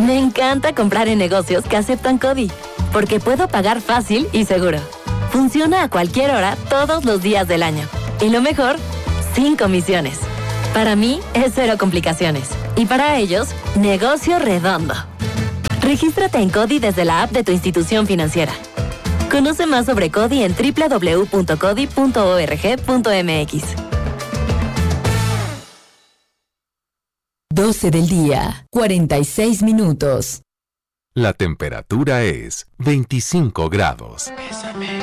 Me encanta comprar en negocios que aceptan CODI, porque puedo pagar fácil y seguro. Funciona a cualquier hora, todos los días del año. Y lo mejor, sin comisiones. Para mí, es cero complicaciones. Y para ellos, negocio redondo. Regístrate en CODI desde la app de tu institución financiera. Conoce más sobre CODI en www.codi.org.mx. 12 del día, 46 minutos. La temperatura es 25 grados.